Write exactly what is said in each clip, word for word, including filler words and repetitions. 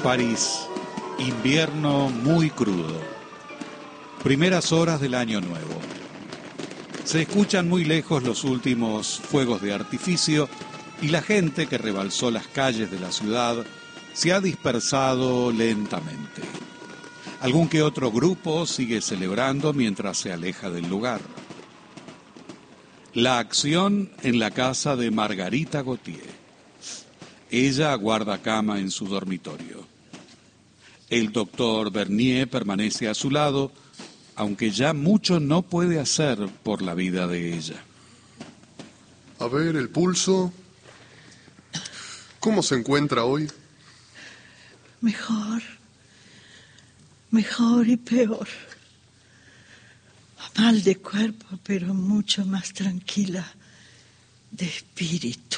París, invierno muy crudo. Primeras horas del año nuevo. Se escuchan muy lejos los últimos fuegos de artificio y la gente que rebalsó las calles de la ciudad se ha dispersado lentamente. Algún que otro grupo sigue celebrando mientras se aleja del lugar. La acción en la casa de Margarita Gautier. Ella aguarda cama en su dormitorio. El doctor Bernier permanece a su lado, aunque ya mucho no puede hacer por la vida de ella. A ver, el pulso. ¿Cómo se encuentra hoy? Mejor. Mejor y peor. Mal de cuerpo, pero mucho más tranquila de espíritu.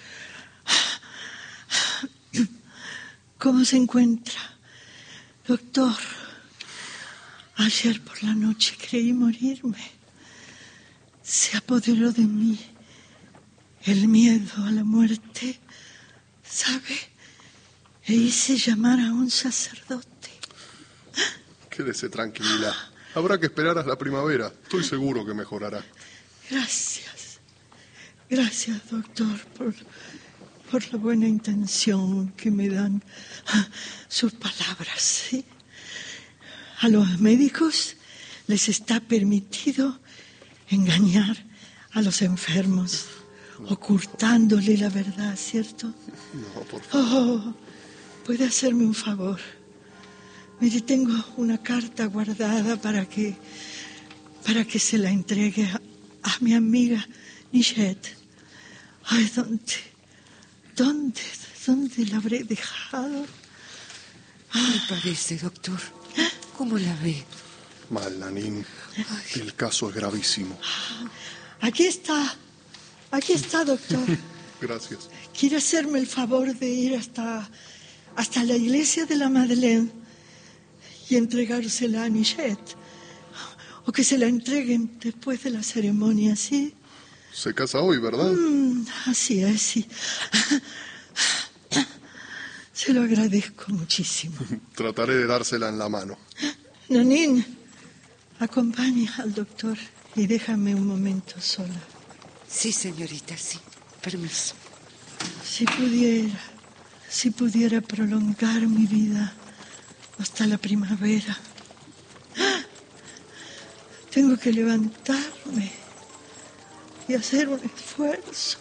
¿Cómo se encuentra, doctor? Ayer por la noche creí morirme. Se apoderó de mí el miedo a la muerte, ¿sabe? E hice llamar a un sacerdote. Quédese tranquila. Habrá que esperar hasta la primavera. Estoy seguro que mejorará. Gracias. Gracias, doctor, por, por la buena intención que me dan sus palabras, ¿sí? A los médicos les está permitido engañar a los enfermos, ocultándole la verdad, ¿cierto? No, por favor. Oh, ¿puede hacerme un favor? Mire, tengo una carta guardada para que, para que se la entregue a, a mi amiga Nichette. Ay, ¿dónde? ¿Dónde? ¿Dónde la habré dejado? Me parece, doctor. ¿Cómo la ve? Mal, Nanín. El caso es gravísimo. Aquí está. Aquí está, doctor. Gracias. ¿Quiere hacerme el favor de ir hasta, hasta la iglesia de la Madeleine y entregársela a Nichette? O que se la entreguen después de la ceremonia, ¿sí? Se casa hoy, ¿verdad? Mm, así es, sí. Se lo agradezco muchísimo. Trataré de dársela en la mano. Nanín, acompaña al doctor y déjame un momento sola. Sí, señorita, sí. Permiso. Si pudiera, si pudiera prolongar mi vida hasta la primavera. Tengo que levantarme y hacer un esfuerzo.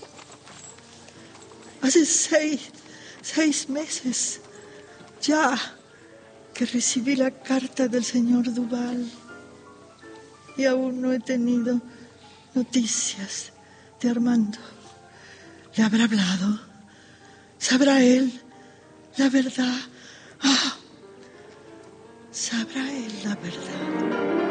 Hace seis, seis meses ya que recibí la carta del señor Duval y aún no he tenido noticias de Armando. ¿Le habrá hablado? ¿Sabrá él la verdad? Ah, ¿sabrá él la verdad?